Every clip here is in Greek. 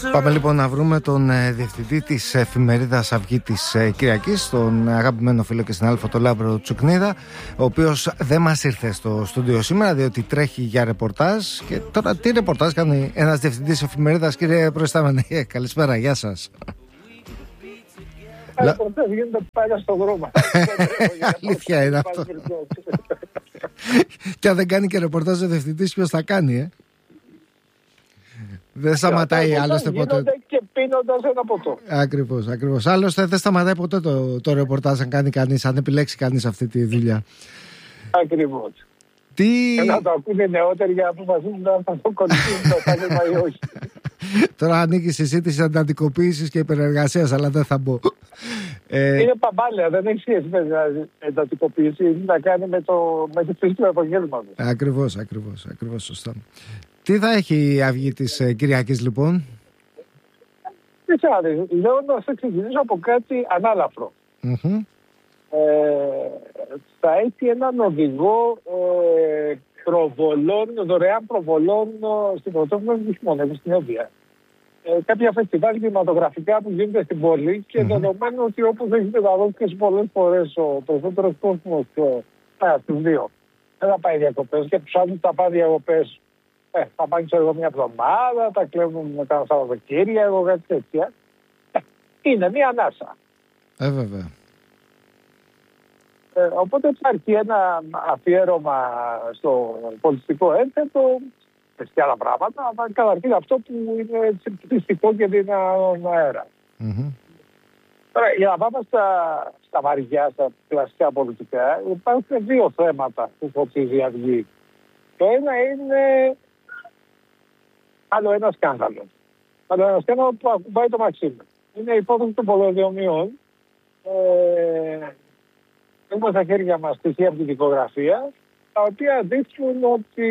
Πάμε λοιπόν να βρούμε τον διευθυντή της εφημερίδας Αυγή της Κυριακής, τον αγαπημένο φίλο και συνάδελφο τον Λάμπρο Τσουκνίδα, ο οποίος δεν μας ήρθε στο στούντιο σήμερα διότι τρέχει για ρεπορτάζ. Και τώρα τι ρεπορτάζ κάνει ένας διευθυντής εφημερίδας, κύριε προϊστάμενε? Καλησπέρα, γεια σας. Ρεπορτάζ γίνεται πάλι στον δρόμο. Αλήθεια είναι αυτό. Και αν δεν κάνει και ρεπορτάζ ο διευθυντής, ποιος θα κάνει, Δεν σταματάει άλλωστε ποτέ. Γίνονται και πίνοντας ένα ποτό. Ακριβώς. Άλλωστε δεν σταματάει ποτέ το ρεπορτάζ αν κάνει κανείς, αν επιλέξει κανείς αυτή τη δουλειά. Ακριβώς. Να το ακούνε νεότεροι για να αποφασίσουν αν θα το κολλήσουν το επάγγελμα ή όχι. Τώρα ανήκει η συζήτηση εντατικοποίησης και υπερεργασίας, αλλά δεν θα μπω. Είναι παμπάλαια, δεν έχει σχέση με την εντατικοποίηση. Έχει να κάνει με τη φύση του επαγγέλματος. Ακριβώς, σωστά. Τι θα έχει η Αυγή της Κυριακής λοιπόν? Λέω να σε ξεκινήσω από κάτι ανάλαφρο. Θα έχει έναν οδηγό δωρεάν προβολών στην πρωτεύουσα του Χειμωνεύου στην Εύβοια. Κάποια φεστιβάλ κινηματογραφικά που γίνονται στην πόλη και δεδομένου ότι όπως έχει μεταδώσει πολλές φορές ο περισσότερος κόσμος στους δύο δεν θα πάει διακοπές και τους άλλους θα πάει διακοπές. Θα πάνε ξέρω μια εβδομάδα, τα κλέβουν μετά τα Σαββατοκύριακο, κάτι τέτοια. Είναι μια ανάσα. Βέβαια. Οπότε υπάρχει ένα αφιέρωμα στο πολιτιστικό ένθετο και άλλα πράγματα. Καταρχήν αυτό που είναι πιστικό και δίνει αέρα. Τώρα, για να πάμε στα βαριά, στα κλασικά πολιτικά, υπάρχουν δύο θέματα που φωτίζει η Αυγή. Το ένα είναι άλλο ένα σκάνδαλο. Άλλο ένα σκάνδαλο που ακουμπάει το Μαξίμου. Είναι η υπόθεση των πολεοδομιών. Έχουμε στα χέρια μας στοιχεία από την δικογραφία, τα οποία δείχνουν ότι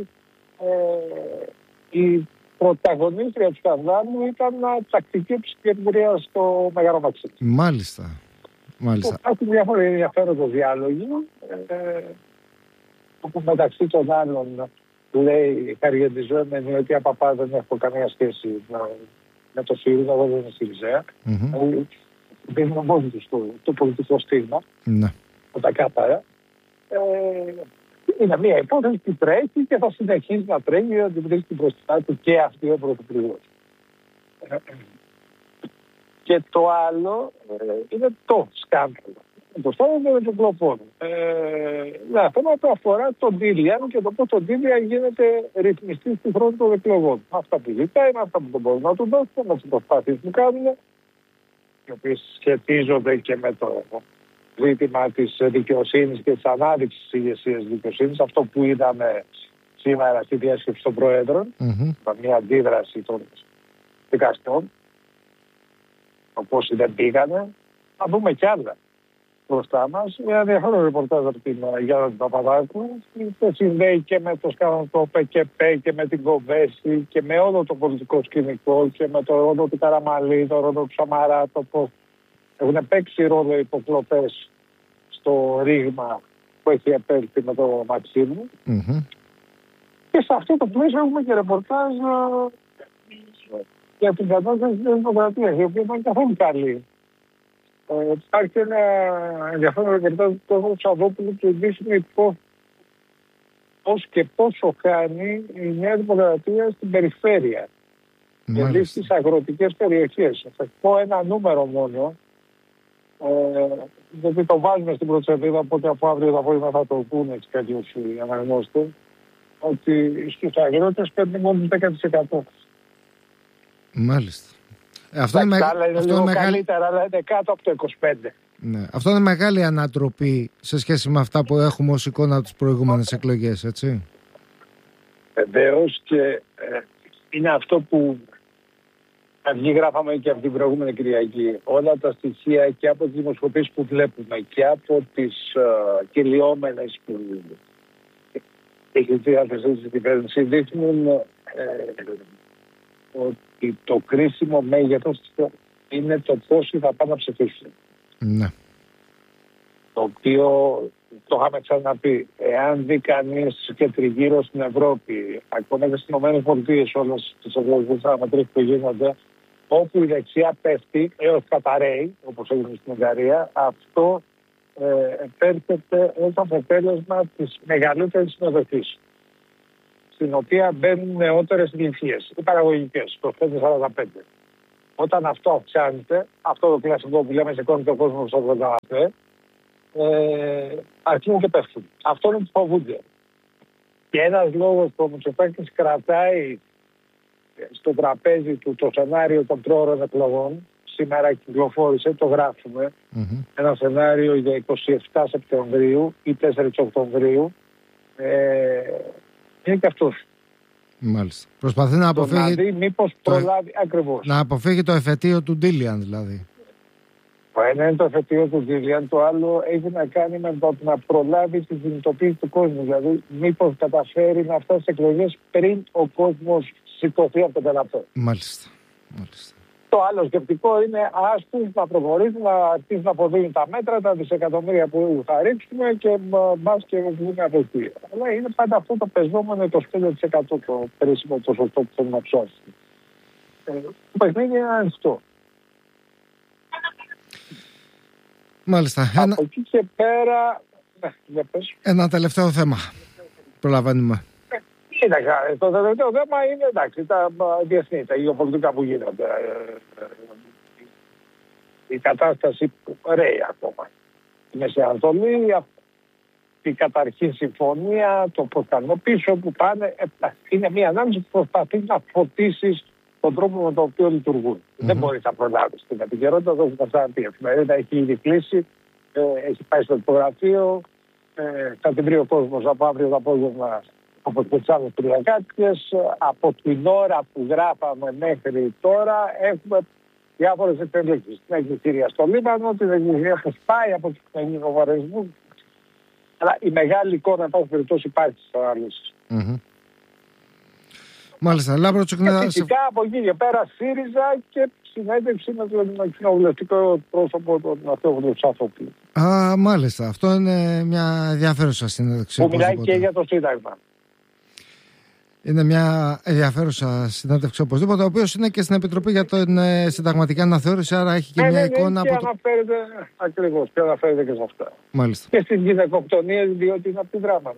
η πρωταγωνίστρια του σκανδάλου ήταν τακτική ψυχιατρία στο Μεγάλο Μαξίμου. Μάλιστα. Υπάρχουν διάφορα ενδιαφέροντα διάλογοι, όπου μεταξύ των άλλων λέει χαριεντιζόμενοι ότι απαπά δεν έχω καμία σχέση με το ΣΥΡΙΖΑ, εγώ δεν είμαι ΣΥΡΙΖΑ. Δίνουμε μόνοι τους το πολιτικό στίγμα, από τα κάπαρα. Είναι μια υπόθεση που τρέχει και θα συνεχίσει να τρέχει γιατί την βρίσκει μπροστά του και αυτή ο πρωθυπουργός. Και το άλλο είναι το σκάνδαλο. Το σκάνδαλο με τον κλοπών. Ένα θέμα που αφορά τον Τίλιαν και το πώς τον Τίλιαν γίνεται ρυθμιστής του χρόνου των εκλογών. Αυτά που ζητάει, αυτά που τον μπορούν να του δώσουν, με τις προσπάθειες που κάνουν, οι οποίες σχετίζονται και με το ζήτημα της δικαιοσύνης και της ανάδειξης της ηγεσίας δικαιοσύνης. Αυτό που είδαμε σήμερα στη διάσκεψη των Προέδρων, μια αντίδραση των δικαστών, όπως δεν πήγανε. Θα δούμε κι άλλα μπροστά μας. Ένα ενδιαφέρον ρεπορτάζ από την Γιάννα Παπαδάκου, που συνδέει και με το σκάνδαλο του ΠΚΠ και με την Κοβέση και με όλο το πολιτικό σκηνικό και με το ρόλο του Καραμαλή, το ρόλο του Σαμαρά, το πώς έχουν παίξει ρόλο υποκλοπές στο ρήγμα που έχει επέλθει με το Μαξίμου. Και σε αυτό το πλαίσιο έχουμε και ρεπορτάζ για την κατάσταση της δημοκρατίας, η οποία ήταν καθόλου καλή. Υπάρχει ένα ενδιαφέρον ρεπορτάζ του Τόχου Τσαδόπουλου που δείχνει πώς και πόσο κάνει η Νέα Δημοκρατία στην περιφέρεια. Δηλαδή στις αγροτικές περιοχές. Θα πω ένα νούμερο μόνο, γιατί το βάζουμε στην πρωτοσελίδα, οπότε από αύριο το απόγευμα θα το πούνε έτσι κάτι οι αναγνώστες, ότι στους αγρότες παίρνει μόνο 10%. Μάλιστα. Αυτό είναι λίγο καλύτερα, αλλά είναι κάτω από το 25%. Ναι. Αυτό είναι μεγάλη ανατροπή σε σχέση με αυτά που έχουμε ως εικόνα από τις προηγούμενες εκλογές, έτσι. Βεβαίως, και είναι αυτό που αυγή γράφαμε και από την προηγούμενη Κυριακή. Όλα τα στοιχεία και από τις δημοσκοπήσεις που βλέπουμε και από τις κυλιόμενες που έχει διάθεση στην κυβέρνηση δείχνουν ότι το κρίσιμο μέγεθος είναι το πόσοι θα πάνε να ψηφίσουν. Ναι. Το οποίο το είχαμε ξαναπεί, εάν δει κανείς και τριγύρω στην Ευρώπη, ακόμα και στις ΗΠΑ, όλες τις ευλογικές αναμετρήσεις που γίνονται, όπου η δεξιά πέφτει έως καταραίει, όπως έγινε στην Ουγγαρία, αυτό έρχεται ως αποτέλεσμα της μεγαλύτερης συμμετοχής, στην οποία μπαίνουν νεότερες ηλικίες, οι παραγωγικές, το 45. Όταν αυτό αυξάνεται, αυτό το κλασικό που λέμε σηκώνεται ο κόσμος στο 85, αρχίζουν και πέφτουν. Αυτό είναι που φοβούνται. Και ένας λόγος που ο Μητσοτάκης κρατάει στο τραπέζι του το σενάριο των πρόωρων εκλογών, σήμερα κυκλοφόρησε, το γράφουμε, ένα σενάριο για 27 Σεπτεμβρίου ή 4 Οκτωβρίου, είναι και αυτός. Μάλιστα. Προσπαθεί να αποφύγει. Να δει μήπως προλάβει ακριβώς. Να αποφύγει το εφετείο του Ντίλιαν, δηλαδή. Το ένα είναι το εφετείο του Ντίλιαν, το άλλο έχει να κάνει με το να προλάβει τη κινητοποίηση του κόσμου. Δηλαδή, μήπως καταφέρει να φτάσει σε εκλογές πριν ο κόσμος σηκωθεί από το καναπέ. Μάλιστα. Το άλλο σκεπτικό είναι άστος να προχωρήσει, να αρχίσει να αποδίνει τα μέτρα, τα δισεκατομμύρια που θα ρίξουμε και μπας και βγούμε από εκεί. Αλλά είναι πάντα αυτό το πεζόμενο 25% το περίσσιμο ποσοστό που θέλει να ψώσει. Το παιχνίδι είναι ανοιχτό. Μάλιστα. Από εκεί και πέρα... Ναι, ένα τελευταίο θέμα. Προλαβαίνουμε. Κοίταξε, το τελευταίο θέμα είναι εντάξει, τα διεθνή, τα γεωπολιτικά που γίνονται. Η κατάσταση που ρέει ακόμα. Η Μέση Ανατολή, η καταρχήν συμφωνία, το ποτανό πίσω που πάνε. Είναι μια ανάγκη που προσπαθεί να φωτίσει τον τρόπο με τον οποίο λειτουργούν. Δεν μπορεί να προλάβει την επικαιρότητα, το έχουμε ξαναπεί. Η εφημερίδα έχει ήδη κλείσει, έχει πάει στο τυπογραφείο, θα την βρει ο κόσμος από αύριο το απόγευμα. Από τις άλλες πυριακάτικες, από την ώρα που γράφαμε μέχρι τώρα έχουμε διάφορες εξελίξεις. Την εκκλησία στο Λίβανο, την εκκλησία που σπάει από τους κοινωνικοβαρεσμούς. Αλλά η μεγάλη εικόνα, εν πάση περιπτώσει, υπάρχει στις αναλύσεις. Μάλιστα, Λάμπρο Τσουκνίδα. Φυσικά από εκεί και πέρα ΣΥΡΙΖΑ και συνέντευξη με τον κοινοβουλευτικό πρόσωπο των Αθώων Ψαθόπουλου. Μάλιστα, αυτό είναι μια ενδιαφέρουσα συνέντευξη. Που μιλάει και για το Σύνταγμα. Είναι μια ενδιαφέρουσα συνέντευξη οπωσδήποτε, ο οποίος είναι και στην Επιτροπή για την Συνταγματική Αναθεώρηση, άρα έχει και μια εικόνα από. Αναφέρεται, ακριβώς, και αναφέρεται και σε αυτά. Μάλιστα. Και στις γυναικοκτονίες, διότι είναι από τη δράμα.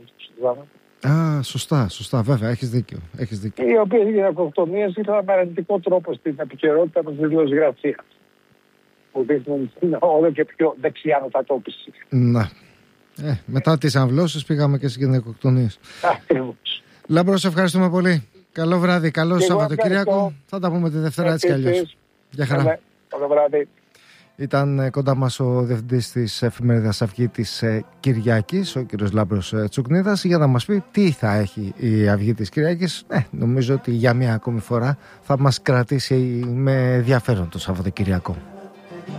Σωστά, βέβαια, έχεις δίκιο. Οι οποίες γυναικοκτονίες ήρθαν με αρνητικό τρόπο στην επικαιρότητα με τη δηλωσγραφία. Που δείχνουν όλο και πιο δεξιά μετατόπιση. Να. Μετά τις αμβλώσεις πήγαμε και στις γυναικοκτονίες. Ακριβώς. Λάμπρο, σε ευχαριστούμε πολύ. Καλό βράδυ, καλό Σαββατοκύριακο. Θα τα πούμε τη Δευτέρα έτσι κι αλλιώς. Γεια χαρά. Καλό βράδυ. Ήταν κοντά μας ο διευθυντής της εφημερίδας Αυγή της Κυριακής, ο κύριος Λάμπρος Τσουκνίδας, για να μας πει τι θα έχει η Αυγή της Κυριακής. Νομίζω ότι για μια ακόμη φορά θα μας κρατήσει με ενδιαφέρον το Σαββατοκυριακό.